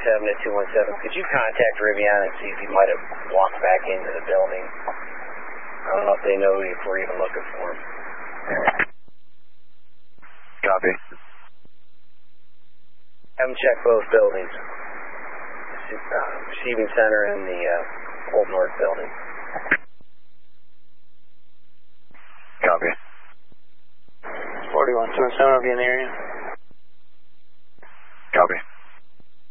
237 to 217. Could you contact Rivian and see if he might have walked back into the building? I don't know if they know if we're even looking for him. Copy. Have them check both buildings. Receiving center and the Old North building. Copy. 4127 will be in the area. Copy.